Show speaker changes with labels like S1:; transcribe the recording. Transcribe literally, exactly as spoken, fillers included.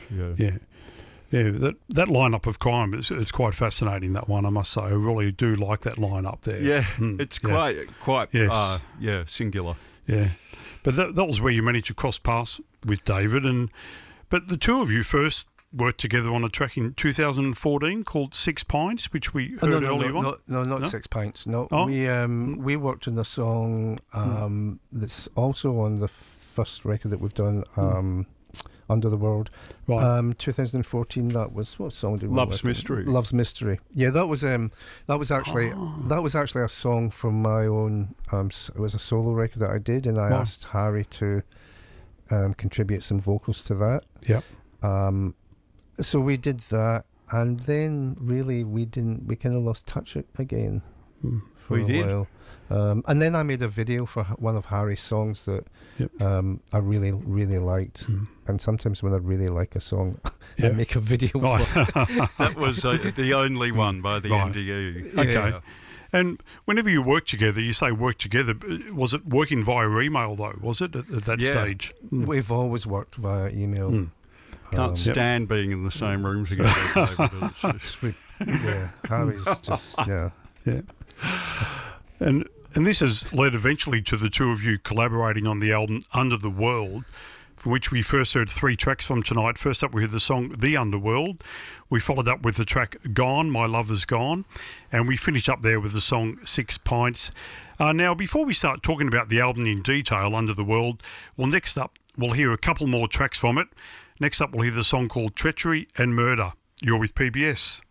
S1: Yeah.
S2: Yeah. Yeah, that that lineup of crime is it's quite fascinating. That one, I must say, I really do like that lineup there.
S1: Yeah,
S2: Mm,
S1: it's
S2: yeah.
S1: quite quite
S2: Yes.
S1: uh, yeah singular.
S2: Yeah, but that that was where you managed to cross paths with David, and but the two of you first worked together on a track in two thousand fourteen called Six Pints, which we heard
S3: Oh, no, no,
S2: earlier
S3: no,
S2: on.
S3: no, no, not
S2: No?
S3: Six Pints. No,
S2: Oh.
S3: we um, we worked on a song um, that's also on the first record that we've done, um, Under the World.
S2: Right.
S3: Um, twenty fourteen. That was what song did we
S1: Love's
S3: work on?
S1: Mystery.
S3: Love's Mystery. Yeah, that was um, that was actually
S2: Oh.
S3: that was actually a song from my own. Um, s- it was a solo record that I did, and I
S2: Wow.
S3: asked Harry to um, contribute some vocals to that.
S2: Yep.
S3: Um, so we did that, and then really we didn't. We kind of lost touch a- again
S2: Mm.
S3: for
S1: We
S3: a
S1: did.
S3: while. Um, and then I made a video for h- one of Harry's songs that
S2: Yep.
S3: um, I really, really liked.
S2: Mm.
S3: And sometimes when I really like a song,
S2: Yeah.
S3: I make a video
S2: Right.
S3: for it.
S1: That was uh, the only one by the
S2: Right.
S1: N D E.
S2: Okay.
S1: Yeah.
S2: And whenever you work together, you say work together. Was it working via email though? Was it at, at that
S1: Yeah.
S2: stage? Mm.
S3: We've always worked via email.
S2: Mm.
S1: Can't
S3: Um,
S1: stand being in the same room together. David. It's just-
S3: it's re- yeah, Harry's just, yeah.
S2: Yeah. And and this has led eventually to the two of you collaborating on the album Under the World, from which we first heard three tracks from tonight. First up, we heard the song The Underworld. We followed up with the track Gone, My Love Is Gone. And we finished up there with the song Six Pints. Uh, now, before we start talking about the album in detail, Under the World, well, next up, we'll hear a couple more tracks from it. Next up, we'll hear the song called Treachery and Murder. You're with P B S.